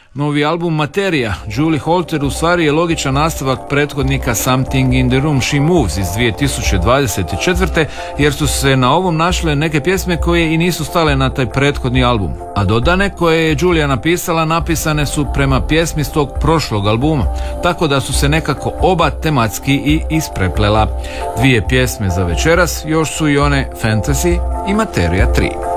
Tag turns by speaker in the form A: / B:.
A: Novi album Materia Julie Holter u stvari je logičan nastavak prethodnika Something in the Room She Moves iz 2024. jer su se na ovom našle neke pjesme koje i nisu stale na taj prethodni album, a dodane koje je Julia napisala napisane su prema pjesmi s tog prošlog albuma, tako da su se nekako oba tematski i ispreplela. Dvije pjesme za večeras još su i one Fantasy i Materia 3.